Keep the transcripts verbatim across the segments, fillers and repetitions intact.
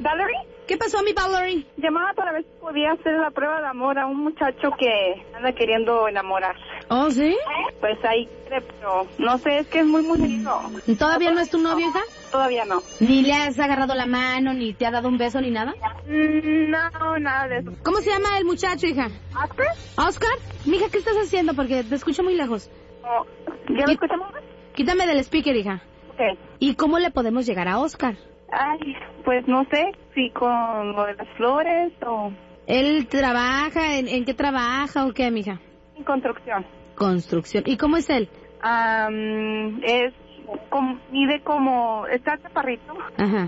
¿Valerie? ¿Qué pasó, mi Valerie? Llamaba para ver si podía hacer la prueba de amor a un muchacho que anda queriendo enamorarse. ¿Oh, sí? Pues ahí, pero no sé, es que es muy, muy lindo. ¿Todavía no es tu novio, hija? Todavía no. ¿Ni le has agarrado la mano, ni te ha dado un beso, ni nada? Mm, No, nada de eso. ¿Cómo se llama el muchacho, hija? ¿Oscar? ¿Oscar? Mija, ¿qué estás haciendo? Porque te escucho muy lejos. Oh, ¿Ya lo escuchamos? Quítame del speaker, hija. Ok. ¿Y cómo le podemos llegar a Oscar? Ay, pues no sé, si con lo de las flores o ¿Él trabaja? ¿En, en qué trabaja o qué, mija? en construcción. Construcción. ¿Y cómo es él? Am, es, como, mide como, está chaparrito. Ajá.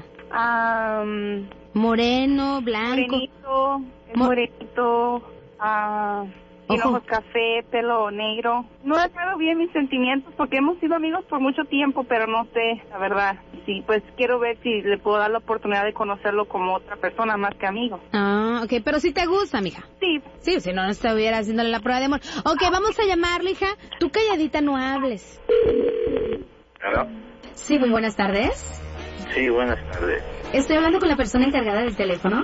Am, Moreno, blanco. morenito, es Mo- morenito, ah, tiene Ojo. ojos café, pelo negro. No he sabido bien mis sentimientos porque hemos sido amigos por mucho tiempo, pero no sé, la verdad. Sí, pues quiero ver si le puedo dar la oportunidad de conocerlo como otra persona más que amigo. Ah, ok, pero sí te gusta, mija. Sí, Sí, si no, no estuviera haciéndole la prueba de amor. Ok, vamos a llamarle, hija. Tú calladita no hables. ¿Aló? Sí, muy buenas tardes. Sí, buenas tardes. Estoy hablando con la persona encargada del teléfono.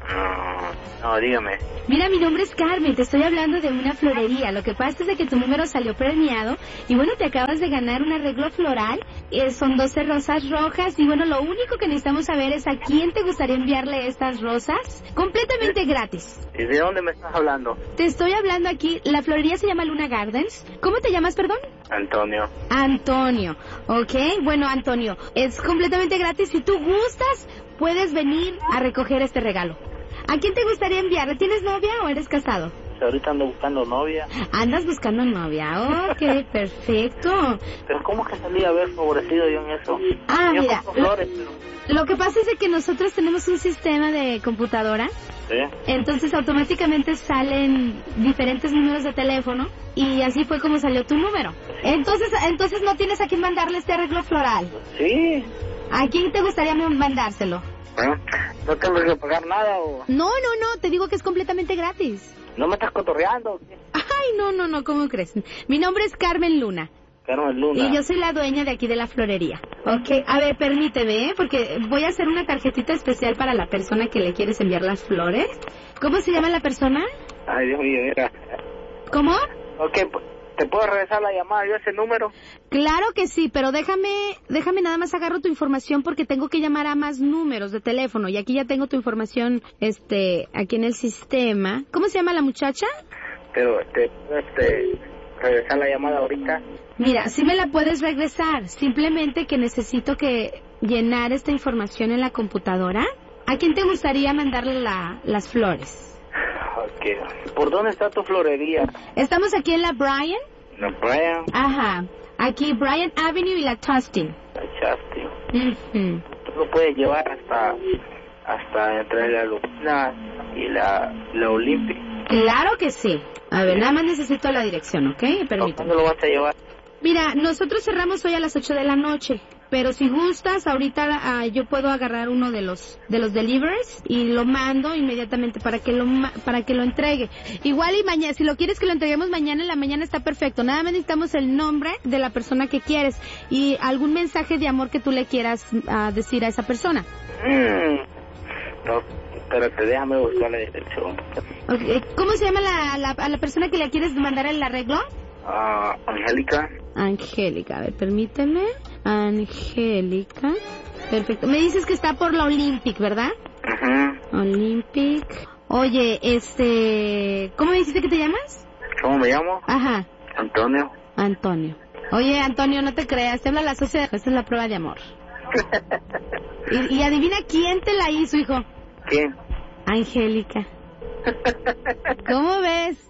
No, no, dígame. Mira, mi nombre es Carmen, te estoy hablando de una florería. Lo que pasa es de que tu número salió premiado y bueno, te acabas de ganar un arreglo floral. Eh, son doce rosas rojas y bueno, lo único que necesitamos saber es a quién te gustaría enviarle estas rosas completamente gratis. ¿Y de dónde me estás hablando? Te estoy hablando aquí, la florería se llama Luna Gardens. ¿Cómo te llamas, perdón? Antonio. Antonio. Ok, bueno, Antonio, es completamente gratis. Si tú gustas, puedes venir a recoger este regalo. ¿A quién te gustaría enviarle? ¿Tienes novia o eres casado? Ahorita ando buscando novia. Andas buscando novia. Ok, perfecto. Pero ¿cómo que salí a ver favorecido yo en eso? Ah, yo mira, compro flores, pero... Lo que pasa es de que nosotros tenemos un sistema de computadora. ¿Sí? Entonces automáticamente salen diferentes números de teléfono y así fue como salió tu número. Entonces, entonces no tienes a quién mandarle este arreglo floral. Sí. ¿A quién te gustaría mandárselo? ¿Eh? ¿No tengo que pagar nada o...? No, no, no, te digo que es completamente gratis. ¿No me estás cotorreando o qué? Ay, no, no, no, ¿cómo crees? Mi nombre es Carmen Luna. Carmen Luna. Y yo soy la dueña de aquí de la florería. Ok, a ver, permíteme, ¿eh? Porque voy a hacer una tarjetita especial para la persona que le quieres enviar las flores. ¿Cómo se llama la persona? Ay, Dios mío, mira. ¿Cómo? Ok, pues, ¿te puedo regresar la llamada yo ese número? Claro que sí, pero déjame, déjame nada más agarro tu información porque tengo que llamar a más números de teléfono y aquí ya tengo tu información, este, aquí en el sistema. ¿Cómo se llama la muchacha? Pero, ¿te puedo este, regresar la llamada ahorita? Mira, sí me la puedes regresar, simplemente que necesito que llenar esta información en la computadora. ¿A quién te gustaría mandarle la, las flores? Ok. ¿Por dónde está tu florería? Estamos aquí en la Bryan. ¿La Brian? Ajá. Aquí Bryan Avenue y la Tustin. La Chastin. Ujú. Tú lo puedes llevar hasta hasta entre la Luna y la, la Olympic. Claro que sí. A ver, nada más necesito la dirección, ¿ok? Permítame. ¿Cuándo lo vas a llevar? Mira, nosotros cerramos hoy a las ocho de la noche, pero si gustas, ahorita ah, yo puedo agarrar uno de los de los deliveries y lo mando inmediatamente para que lo ma- para que lo entregue. Igual y mañana, si lo quieres que lo entreguemos mañana en la mañana está perfecto. Nada más necesitamos el nombre de la persona que quieres y algún mensaje de amor que tú le quieras ah, decir a esa persona. Mm. No, espérate, déjame buscar la dirección. Okay. ¿Cómo se llama la, la, a la persona que le quieres mandar el arreglo? Ah, Angélica. Angélica, a ver, permíteme. Angélica. Perfecto. Me dices que está por la Olympic, ¿verdad? Ajá. Olympic. Oye, este... ¿Cómo me dijiste que te llamas? ¿Cómo me llamo? Ajá. Antonio. Antonio. Oye, Antonio, no te creas. Te habla la socia. Esta es la prueba de amor. Y, y adivina quién te la hizo, hijo. ¿Quién? Angélica. ¿Cómo ves?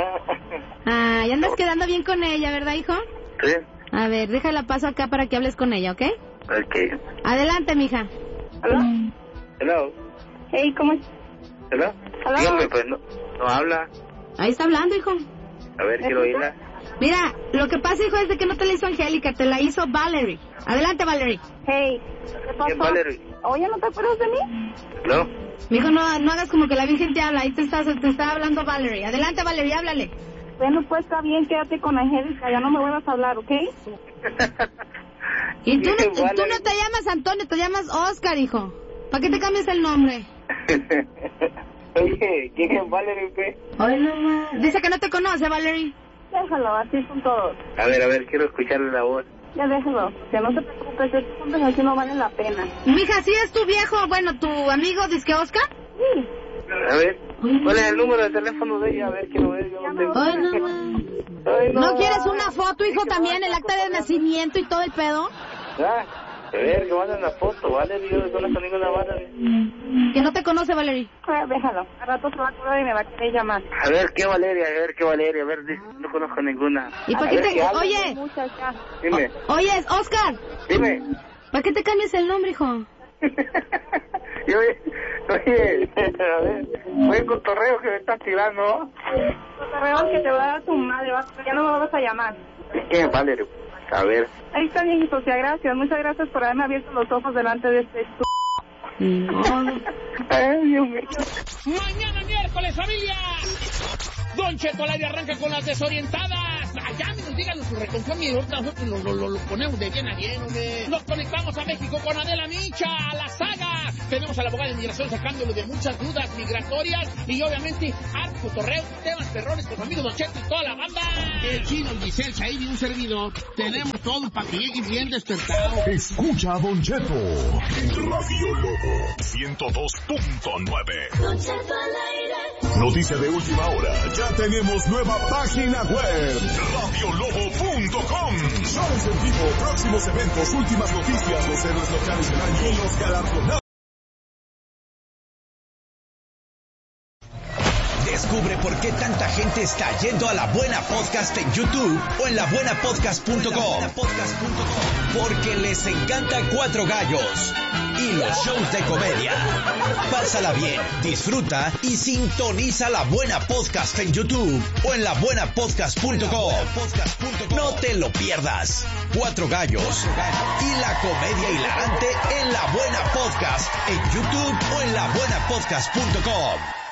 Ah, ya andas quedando bien con ella, ¿verdad, hijo? Sí. A ver, déjala paso acá para que hables con ella, ¿ok? Ok. Adelante, mija. ¿Aló? Hello. Hey, ¿cómo es? Hello. Hello. Dígame, pues, no, no habla. Ahí está hablando, hijo. A ver, quiero oírla. Mira, lo que pasa, hijo, es de que no te la hizo Angélica, te la hizo Valerie. Adelante, Valerie. Hey, ¿qué pasó? ¿Quién, Valerie? Oye, ¿no te acuerdas de mí? Hello. Mijo, no, no hagas como que la Virgen te habla, ahí te está, te está hablando Valerie. Adelante, Valerie, háblale. Bueno, pues está bien, quédate con Angélica, ya no me vuelvas a hablar, ¿ok? Y tú no, Valerie. tú no te llamas Antonio, te llamas Oscar, hijo. ¿Para qué te cambias el nombre? Oye, ¿quién es Valerie, qué? Ay, no más. Dice que no te conoce, Valerie. Déjalo, así son todos. A ver, a ver, quiero escucharle la voz. Ya déjalo, que no se preocupe, estos hombres así no valen la pena. Mija, ¿sí es tu viejo, bueno, tu amigo, disque Oscar? Sí. A ver, ¿cuál es el número de teléfono de ella? A ver, quiero ver. Yo no tengo. Ay, no más. Ay, ¿No quieres una foto, hijo, también, el acta de nacimiento y todo el pedo? Ah, a ver, que manden la foto, Valerie, yo no conozco ninguna Valerie. Que no te conoce, Valerie. Ah, déjalo, al rato se va a acordar y me va a querer llamar. A ver, ¿qué Valeria? A ver, ¿qué Valeria? A ver, no conozco ninguna. ¿Y para A qué ver, te...? ¿qué habla? Oye, Muchas ya. Dime, o- oye, Oscar, dime. ¿para qué te cambias el nombre, hijo? Y oye, oye, a ver, fue el cotorreo que me estás tirando. Cotorreo que te va a dar tu madre, va- ya no me vas a llamar. ¿Quién es Valeria? A ver. Ahí está bien, hijo, ya, gracias. Muchas gracias por haberme abierto los ojos delante de este estu... No, no. Ay, Dios mío. Mañana miércoles, familia. Don Cheto al aire arranca con las desorientadas. Allá nos digan su reconforme y ahorita nosotros lo, lo, lo, lo ponemos de bien a bien, hombre. Nos conectamos a México con Adela Micha, a la saga. Tenemos a la abogada de inmigración sacándolo de muchas dudas migratorias y obviamente harto cotorreo, temas, terrores con amigos Don Cheto y toda la banda. El Chino, el Giselle, Said y un servidor. Tenemos todo para que llegue bien despertado. Escucha a Don Cheto en Radio Lobo ciento dos punto nueve. Don Cheto al aire. Noticia de última hora. Ya tenemos nueva página web. radio lobo punto com. Shows en vivo, próximos eventos, últimas noticias, los héroes locales del año y los galardonados. Descubre por qué tanta gente está yendo a La Buena Podcast en YouTube o en la buena podcast punto com. Porque les encanta Cuatro Gallos y los shows de comedia. Pásala bien, disfruta y sintoniza La Buena Podcast en YouTube o en la buena podcast punto com. No te lo pierdas. Cuatro Gallos y la comedia hilarante en La Buena Podcast en YouTube o en la buena podcast punto com.